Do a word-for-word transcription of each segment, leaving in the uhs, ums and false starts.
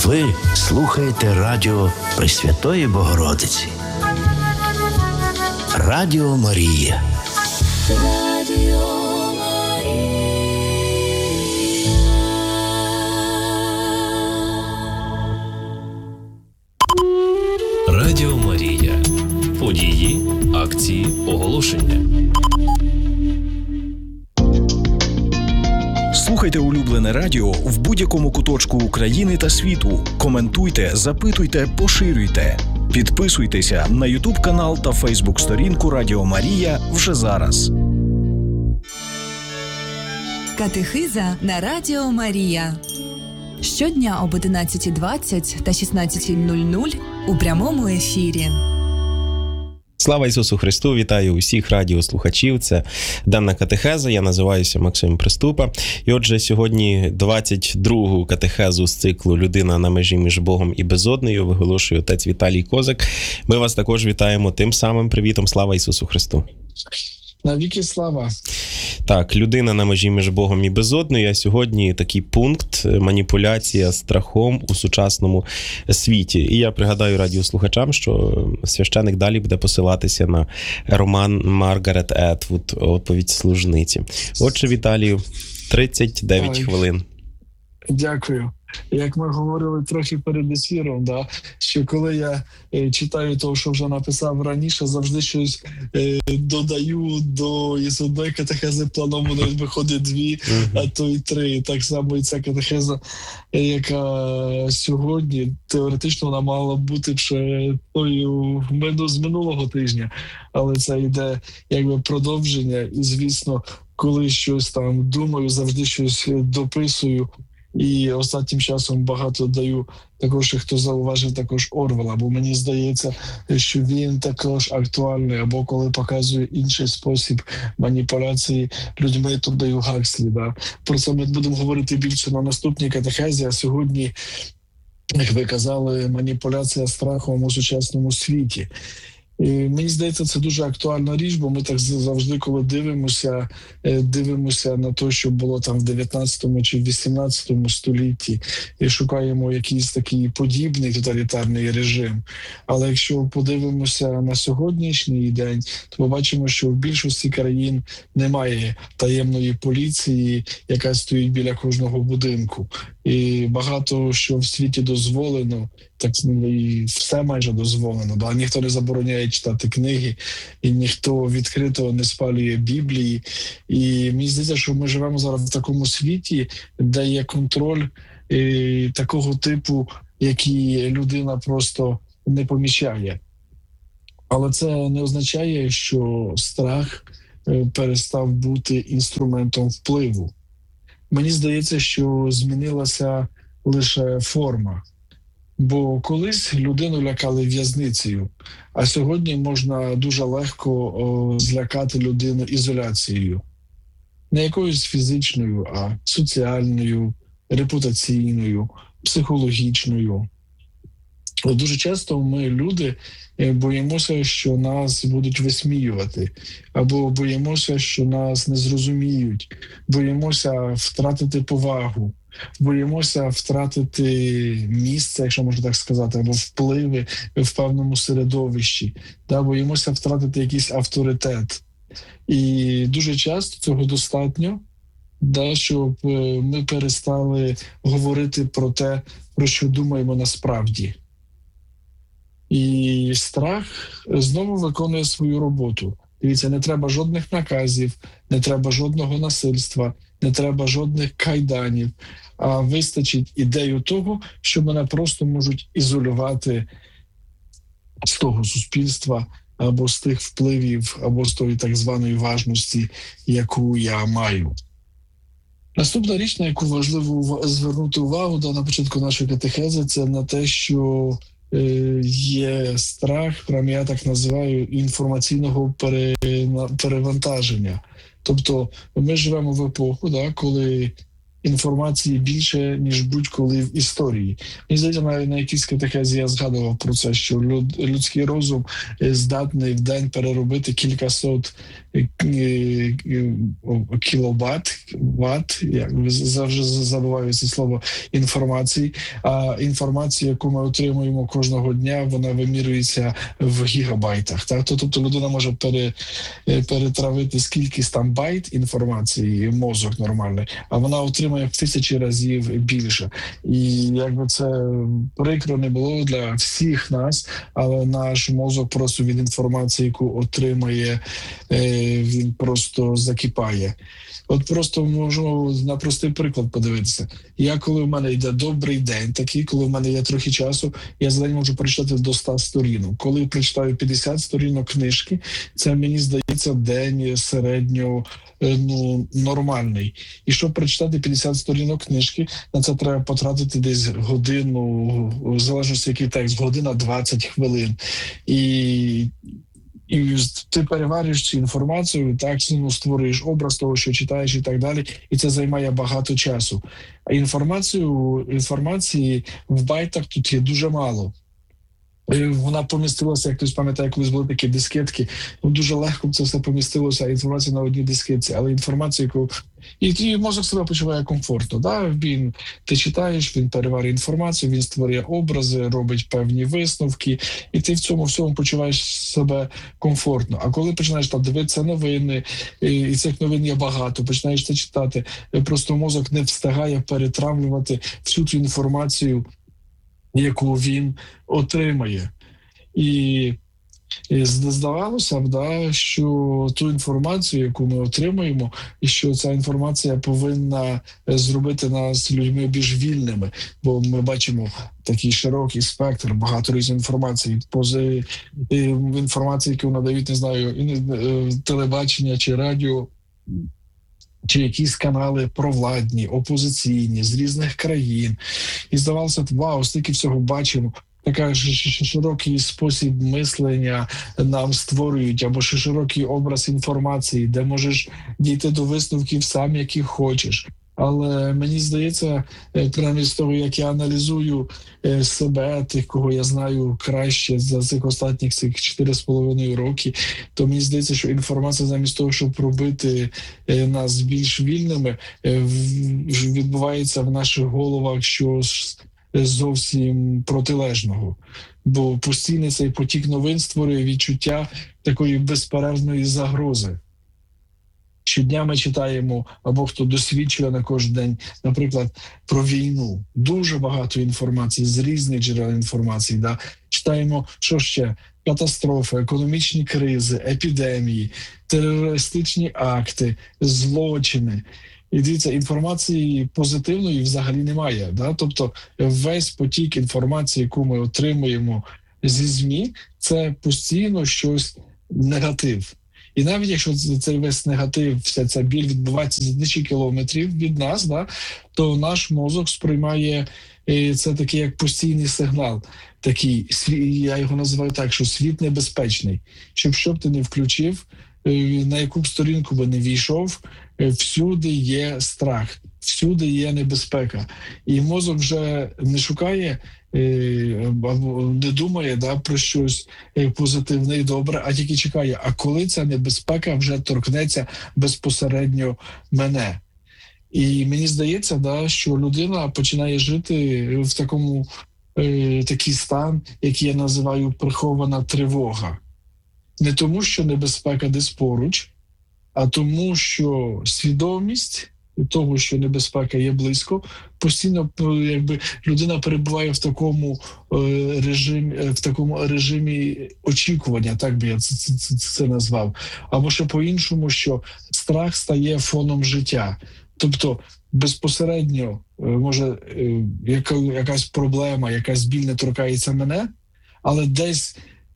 Ви слухаєте радіо Пресвятої Богородиці. Радіо Марія. Радіо Марія. Радіо Марія. Події, акції, оголошення. Слухайте улюблене радіо в будь-якому куточку України та світу. Коментуйте, запитуйте, поширюйте. Підписуйтеся на ютуб-канал та фейсбук-сторінку Радіо Марія вже зараз. Катехиза на Радіо Марія. Щодня об одинадцятій двадцять та шістнадцятій нуль нуль у прямому ефірі. Слава Ісусу Христу! Вітаю усіх радіослухачів. Це денна катехеза. Я називаюся Максим Приступа. І отже, сьогодні двадцять другу катехезу з циклу «Людина на межі між Богом і безоднею» виголошує отець Віталій Козак. Ми вас також вітаємо тим самим привітом. Слава Ісусу Христу! Навіки слава. Так, людина на межі між Богом і безоднею. А сьогодні такий пункт – маніпуляція страхом у сучасному світі. І я пригадаю радіослухачам, що священик далі буде посилатися на роман Маргарет Етвуд «Оповідь служниці». Отже, Віталію, тридцять дев'ять Ой. хвилин. Дякую. Як ми говорили трохи перед ефіром, да, що коли я е, читаю того, що вже написав раніше, завжди щось е, додаю до із одної катехези планово навіть виходить дві, а то й три. Так само і ця катехеза, е, яка сьогодні, теоретично вона мала бути ще тою з минулого тижня, але це йде якби продовження і, звісно, коли щось там думаю, завжди щось дописую. І останнім часом багато даю також, хто зауважив також Орвела, бо мені здається, що він також актуальний, або коли показує інший спосіб маніпуляції людьми, то даю Гакслі. Да. Про це ми будемо говорити більше на наступній катехезі, а сьогодні, як ви казали, маніпуляція страхом у сучасному світі. І мені здається, це дуже актуальна річ, бо ми так завжди, коли дивимося, дивимося на те, що було там в дев'ятнадцятому чи вісімнадцятому столітті, і шукаємо якийсь такий подібний тоталітарний режим. Але якщо подивимося на сьогоднішній день, то побачимо, що в більшості країн немає таємної поліції, яка стоїть біля кожного будинку. І багато що в світі дозволено, так і все майже дозволено. Да? Ніхто не забороняє читати книги, і ніхто відкрито не спалює Біблії. І мені здається, що ми живемо зараз в такому світі, де є контроль і, такого типу, який людина просто не помічає. Але це не означає, що страх перестав бути інструментом впливу. Мені здається, що змінилася лише форма. Бо колись людину лякали в'язницею, а сьогодні можна дуже легко о, злякати людину ізоляцією. Не якоюсь фізичною, а соціальною, репутаційною, психологічною. Дуже часто ми, люди, боїмося, що нас будуть висміювати, або боїмося, що нас не зрозуміють, боїмося втратити повагу, боїмося втратити місце, якщо можна так сказати, або впливи в певному середовищі, да, боїмося втратити якийсь авторитет. І дуже часто цього достатньо, да, щоб ми перестали говорити про те, про що думаємо насправді. І страх знову виконує свою роботу. Дивіться, не треба жодних наказів, не треба жодного насильства, не треба жодних кайданів, а вистачить ідею того, що мене просто можуть ізолювати з того суспільства, або з тих впливів, або з тої так званої важності, яку я маю. Наступна річ, на яку важливо звернути увагу да, на початку нашої катехези, це на те, що е, є страх, прям я так називаю, інформаційного пере, перевантаження. Тобто ми живемо в епоху, да, коли інформації більше, ніж будь-коли в історії. Мені здається, навіть на якійсь катехезі я згадував про це, що люд, людський розум здатний в день переробити кількасот кіловат, ват, я завжди забуваю це слово, інформації. А інформація, яку ми отримуємо кожного дня, вона вимірюється в гігабайтах. Так? Тобто людина може пере, перетравити скільки там байт інформації, мозок нормальний, а вона отримує в тисячі разів більше. І якби це прикро не було для всіх нас, але наш мозок просто від інформації, яку отримає, він просто закипає. От просто можу на простий приклад подивитися. Я, коли в мене йде добрий день, такий, коли в мене є трохи часу, я за день можу прочитати до ста сторінок. Коли прочитаю п'ятдесят сторінок книжки, це, мені здається, день середньо ну, нормальний. І щоб прочитати п'ятдесят сторінок книжки, на це треба потратити десь годину, в залежності який текст, година двадцять хвилин. І І ти переварюєш цю інформацію, так, ну, створюєш образ того, що читаєш і так далі, і це займає багато часу. А інформацію, інформації в байтах тут є дуже мало. Вона помістилася, як хтось пам'ятає, колись були такі дискетки, ну, дуже легко це все помістилося, інформація на одній дискетці, але інформація, яку... І твій мозок себе почуває комфортно. Да? Він, ти читаєш, він переварює інформацію, він створює образи, робить певні висновки, і ти в цьому всьому почуваєш себе комфортно. А коли починаєш там дивитися новини, і цих новин є багато, починаєш це читати, просто мозок не встигає перетравлювати всю цю інформацію, яку він отримає. І, і здавалося б, да, що ту інформацію, яку ми отримуємо, і що ця інформація повинна зробити нас людьми більш вільними, бо ми бачимо такий широкий спектр, багато різної інформації, пози інформації, яку надають, не знаю, телебачення чи радіо, чи якісь канали провладні, опозиційні, з різних країн. І здавалося, вау, стільки всього бачимо. Такий широкий спосіб мислення нам створюють, або широкий образ інформації, де можеш дійти до висновків сам, які хочеш. Але мені здається, принаймні з того, як я аналізую себе, тих, кого я знаю краще за цих останніх цих чотири з половиною роки, то мені здається, що інформація замість того, щоб робити нас більш вільними, відбувається в наших головах щось зовсім протилежного. Бо постійний цей потік новин створює відчуття такої безперервної загрози. Щодня ми читаємо, або хто досвідчує на кожен день, наприклад, про війну. Дуже багато інформації, з різних джерел інформації. Да? Читаємо, що ще? Катастрофи, економічні кризи, епідемії, терористичні акти, злочини. І дивіться, інформації позитивної взагалі немає. Да? Тобто весь потік інформації, яку ми отримуємо зі ЗМІ, це постійно щось негатив. І навіть якщо цей весь негатив, вся ця біль відбувається за тисячі кілометрів від нас, да, то наш мозок сприймає це такий як постійний сигнал. Такий, я його називаю так, що світ небезпечний. Щоб що б ти не включив, на яку б сторінку би не війшов, всюди є страх, всюди є небезпека. І мозок вже не шукає, або не думає, да, про щось позитивне і добре, а тільки чекає, а коли ця небезпека вже торкнеться безпосередньо мене. І мені здається, да, що людина починає жити в такому е, такий стан, який я називаю прихована тривога. Не тому, що небезпека десь поруч, а тому, що свідомість того, що небезпека є близько, постійно якби людина перебуває в такому е, режимі, в такому режимі очікування, так би я це, це, це назвав. Або ще по-іншому, що страх стає фоном життя. Тобто безпосередньо, е, може, е, яка, якась проблема, якась біль не торкається мене, але десь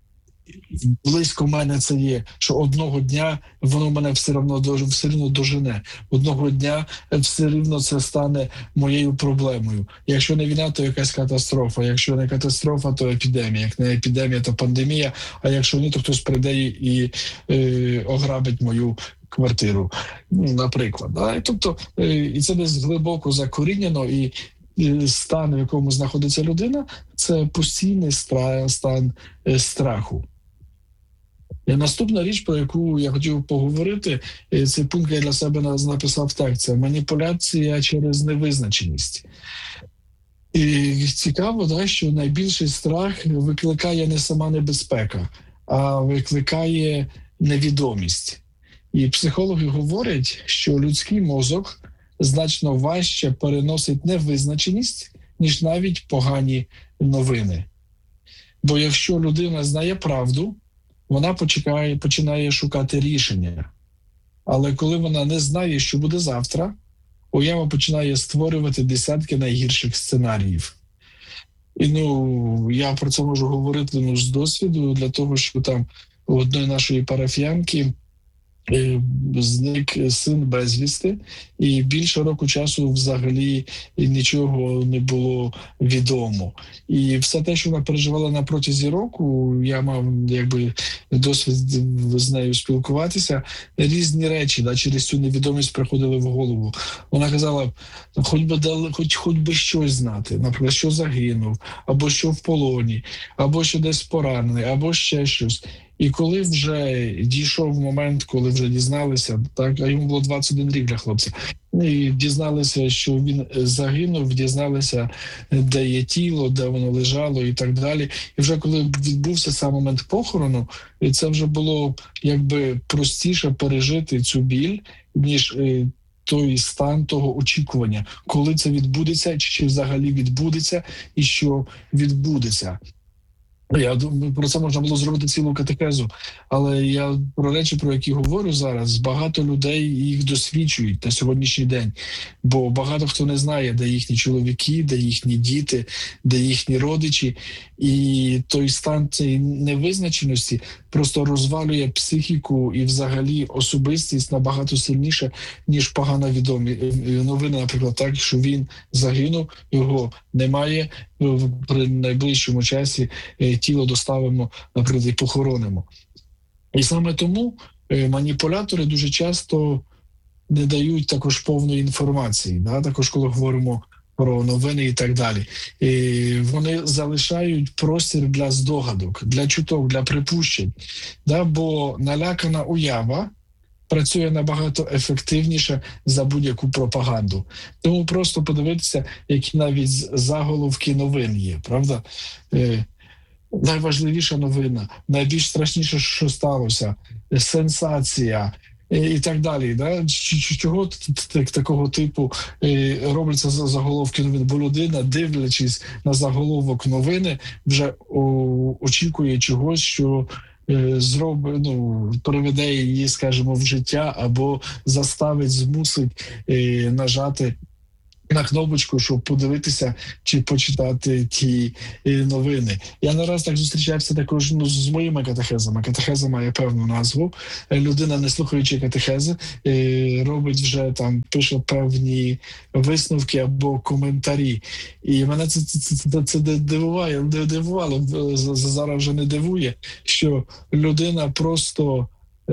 близько мене це є, що одного дня воно мене все одно, все одно дожене. Одного дня все одно це стане моєю проблемою. Якщо не війна, то якась катастрофа. Якщо не катастрофа, то епідемія. Як не епідемія, то пандемія. А якщо ні, то хтось прийде і е, ограбить мою квартиру, ну, наприклад. Да? І, тобто, е, і це десь глибоко закорінено, і, і стан, в якому знаходиться людина, це постійний стра- стан е, страху. І наступна річ, про яку я хотів поговорити, е, цей пункт я для себе на- написав так, це маніпуляція через невизначеність. І цікаво, да, що найбільший страх викликає не сама небезпека, а викликає невідомість. І психологи говорять, що людський мозок значно важче переносить невизначеність, ніж навіть погані новини. Бо якщо людина знає правду, вона почекає, починає шукати рішення. Але коли вона не знає, що буде завтра, уява починає створювати десятки найгірших сценаріїв. І ну, я про це можу говорити ну, з досвіду, для того, що там у одної нашої парафіянки е, зник син безвісти, і більше року часу взагалі нічого не було відомо. І все те, що вона переживала на протязі року, я мав якби досвід з нею спілкуватися, різні речі да, через цю невідомість приходили в голову. Вона казала, хоч би дали, хоч, хоч би щось знати, наприклад, що загинув, або що в полоні, або що десь поранений, або ще щось. І коли вже дійшов момент, коли вже дізналися, так, а йому було двадцять один рік для хлопця, і дізналися, що він загинув, дізналися, де є тіло, де воно лежало і так далі. І вже коли відбувся сам момент похорону, і це вже було якби простіше пережити цю біль, ніж е, той стан того очікування, коли це відбудеться, чи взагалі відбудеться, і що відбудеться. Я думаю, про це можна було зробити цілу катехезу, але я про речі, про які говорю зараз, багато людей їх досвідчують на сьогоднішній день, бо багато хто не знає, де їхні чоловіки, де їхні діти, де їхні родичі, і той стан цієї невизначеності просто розвалює психіку і взагалі особистість набагато сильніше, ніж погано відомі новини, наприклад, так, що він загинув, його немає, при найближчому часі тіло доставимо, наприклад, і похоронимо. І саме тому маніпулятори дуже часто не дають також повної інформації, да? Також коли говоримо про новини і так далі. І вони залишають простір для здогадок, для чуток, для припущень, да? Бо налякана уява працює набагато ефективніше за будь-яку пропаганду. Тому просто подивитися, які навіть заголовки новин є, правда? Е, найважливіша новина, найбільш страшніше, що сталося, сенсація і так далі. Да? Чого такого типу робляться заголовки новин? Бо людина, дивлячись на заголовок новини, вже очікує чогось, що зробить, ну, приведе її, скажімо, в життя або заставить, змусить е, нажати на кнопочку, щоб подивитися чи почитати ті е, новини. Я не раз так зустрічався також ну, з моїми катехезами. Катехеза має певну назву. Людина, не слухаючи катехези, е, робить вже там, пише певні висновки або коментарі. І мене це, це, це, це дивуває, дивувало, зараз вже не дивує, що людина просто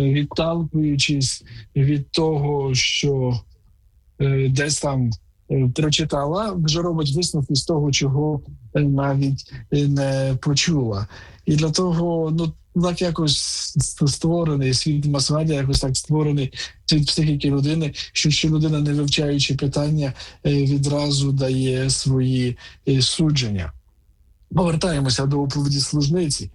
відталкуючись від того, що е, десь там прочитала, вже робить висновки з того, чого навіть не почула. І для того, ну, так якось створений світ мас-медіа, якось так створений світ психіки людини, що ще людина, не вивчаючи питання, відразу дає свої судження. Повертаємося до оповіді служниці.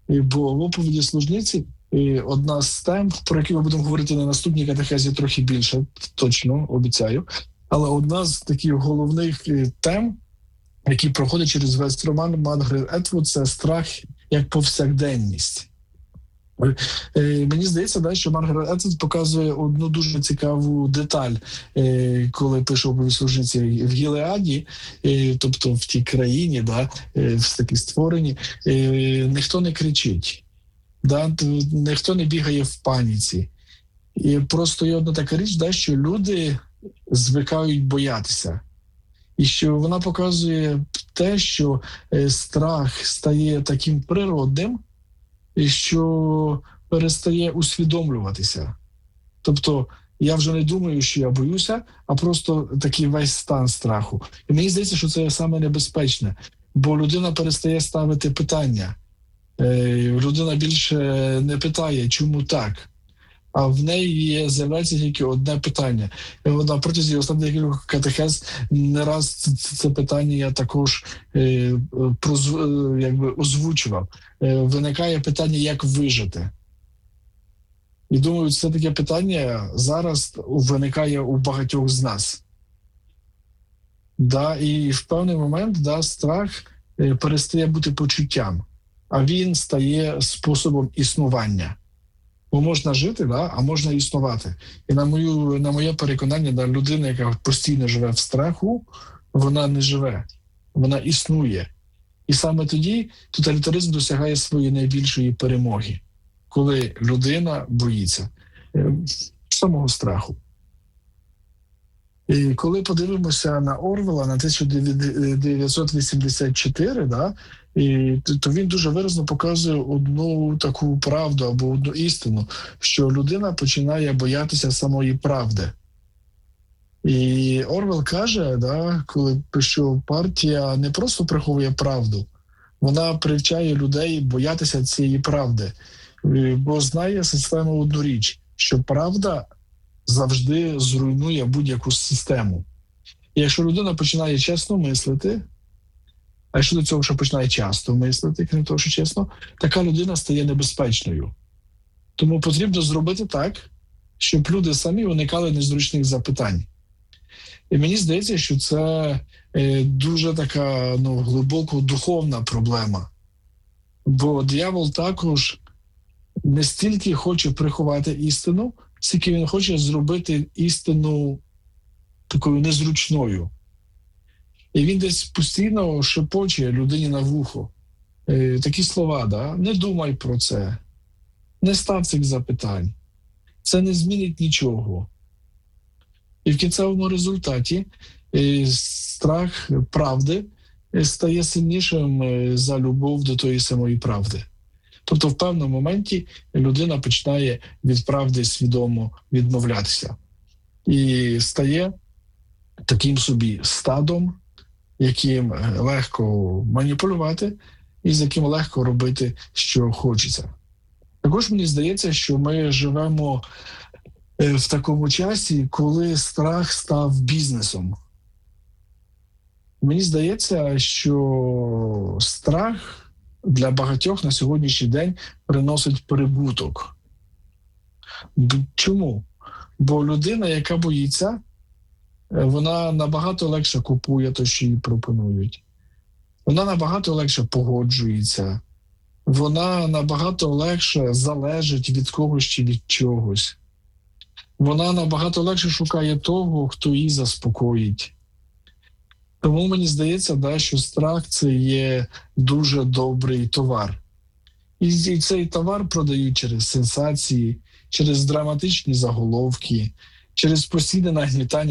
Бо в оповіді служниці одна з тем, про які ми будемо говорити на наступній катехезі трохи більше, точно, обіцяю. Але одна з таких головних тем, які проходять через весь роман Маргарет Етвуд, це страх як повсякденність. Мені здається, да, що Маргарет Етвуд показує одну дуже цікаву деталь, коли пише оповідь служниці в Гілеаді, тобто в тій країні, да, в такій створенні, ніхто не кричить, да, ніхто не бігає в паніці. І просто є одна така річ, да, що люди звикають боятися. І що вона показує те, що страх стає таким природним, і що перестає усвідомлюватися. Тобто я вже не думаю, що я боюся, а просто такий весь стан страху. І мені здається, що це саме небезпечне, бо людина перестає ставити питання. Людина більше не питає, чому так. А в неї є, з'являється тільки одне питання. І вона протягом останніх декількох катехез не раз це питання я також е, проз, е, якби озвучував. Е, виникає питання, як вижити. І думаю, це таке питання зараз виникає у багатьох з нас. Да, і в певний момент да, страх е, перестає бути почуттям, а він стає способом існування. Бо можна жити, да, а можна існувати. І на мою, на моє переконання, да, людина, яка постійно живе в страху, вона не живе, вона існує. І саме тоді тоталітаризм досягає своєї найбільшої перемоги, коли людина боїться е, самого страху. І коли подивимося на Орвела, на тисяча дев'ятсот вісімдесят чотири, да, і, то він дуже виразно показує одну таку правду або одну істину, що людина починає боятися самої правди. І Орвел каже, да, коли, що партія не просто приховує правду, вона привчає людей боятися цієї правди. Бо знає систему одну річ, що правда завжди зруйнує будь-яку систему. І якщо людина починає чесно мислити, а якщо до цього ще починає часто мислити, крім того, що чесно, така людина стає небезпечною. Тому потрібно зробити так, щоб люди самі уникали незручних запитань. І мені здається, що це е, дуже така ну, глибоко духовна проблема. Бо диявол також не стільки хоче приховати істину, скільки він хоче зробити істину такою незручною. І він десь постійно шепоче людині на вухо. Е, такі слова, да? Не думай про це, не став цих запитань, це не змінить нічого. І в кінцевому результаті е, страх правди стає сильнішим е, за любов до тої самої правди. Тобто в певному моменті людина починає від правди свідомо відмовлятися. І стає таким собі стадом, яким легко маніпулювати і з яким легко робити, що хочеться. Також мені здається, що ми живемо в такому часі, коли страх став бізнесом. Мені здається, що страх для багатьох на сьогоднішній день приносить прибуток. Чому? Бо людина, яка боїться, вона набагато легше купує те, що їй пропонують. Вона набагато легше погоджується. Вона набагато легше залежить від когось чи від чогось. Вона набагато легше шукає того, хто її заспокоїть. Тому мені здається, да, що страх – це є дуже добрий товар. І цей товар продають через сенсації, через драматичні заголовки, через постійне нагнітання